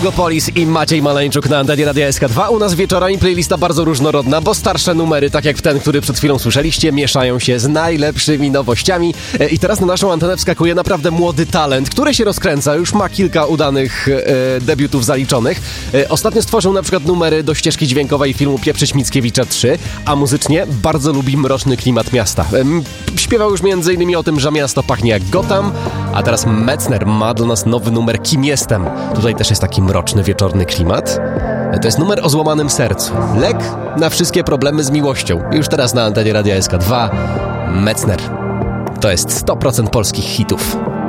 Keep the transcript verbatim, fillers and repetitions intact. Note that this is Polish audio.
Hugopolis i Maciej Maleńczuk na antenie Radia S K dwa. U nas wieczorami playlista bardzo różnorodna, bo starsze numery, tak jak ten, który przed chwilą słyszeliście, mieszają się z najlepszymi nowościami. I teraz na naszą antenę wskakuje naprawdę młody talent, który się rozkręca, już ma kilka udanych e, debiutów zaliczonych. E, ostatnio stworzył na przykład numery do ścieżki dźwiękowej filmu Pieprzyć Mickiewicza trzy, a muzycznie bardzo lubi mroczny klimat miasta. E, śpiewał już między innymi o tym, że miasto pachnie jak Gotham, a teraz Metzner ma dla nas nowy numer Kim jestem. Tutaj też jest taki mroczny, wieczorny klimat. To jest numer o złamanym sercu. Lek na wszystkie problemy z miłością. Już teraz na antenie Radia S K dwa Metzner. To jest sto procent polskich hitów.